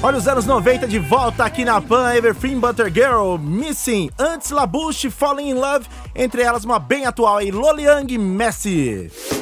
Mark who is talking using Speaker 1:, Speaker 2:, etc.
Speaker 1: Olha os anos 90 de volta aqui na Pan, Everything But a Girl, Missing, antes Labuche, Falling in Love, entre elas uma bem atual aí, Loliang e Messi.